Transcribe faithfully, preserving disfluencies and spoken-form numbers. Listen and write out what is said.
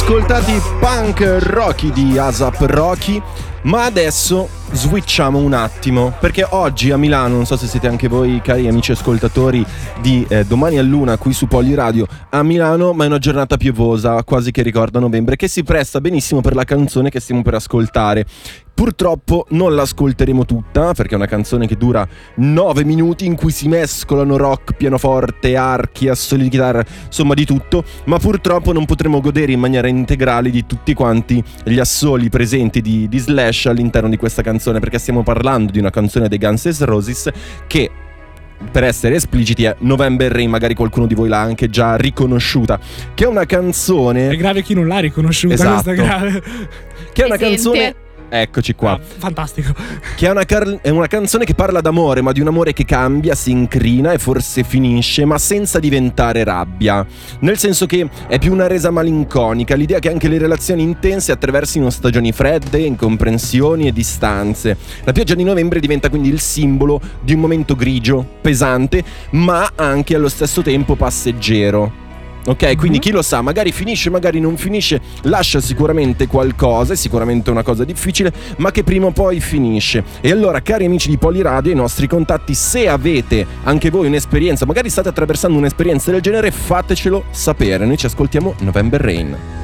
ascoltati Punk Rocky di A$ap Rocky, ma adesso switchiamo un attimo, perché oggi a Milano, non so se siete anche voi cari amici ascoltatori di eh, Domani a Luna qui su Poliradio a Milano, ma è una giornata piovosa, quasi che ricorda novembre, che si presta benissimo per la canzone che stiamo per ascoltare. Purtroppo non l'ascolteremo tutta, perché è una canzone che dura nove minuti in cui si mescolano rock, pianoforte, archi, assoli di chitarra, insomma di tutto, ma purtroppo non potremo godere in maniera integrale di tutti quanti gli assoli presenti di, di Slash all'interno di questa canzone, perché stiamo parlando di una canzone dei Guns N' Roses che, per essere espliciti, è November Rain. Magari qualcuno di voi l'ha anche già riconosciuta, che è una canzone... È grave chi non l'ha riconosciuta. Esatto. Questa è grave. Che è una Presente. canzone... Eccoci qua. Ah, fantastico. Che è una, car- è una canzone che parla d'amore, ma di un amore che cambia, si incrina e forse finisce, ma senza diventare rabbia. Nel senso che è più una resa malinconica, l'idea che anche le relazioni intense attraversino stagioni fredde, incomprensioni e distanze. La pioggia di novembre diventa quindi il simbolo di un momento grigio, pesante, ma anche allo stesso tempo passeggero. Ok, quindi chi lo sa, magari finisce, magari non finisce, lascia sicuramente qualcosa, è sicuramente una cosa difficile, ma che prima o poi finisce. E allora, cari amici di Poliradio, i nostri contatti, se avete anche voi un'esperienza, magari state attraversando un'esperienza del genere, fatecelo sapere. Noi ci ascoltiamo November Rain.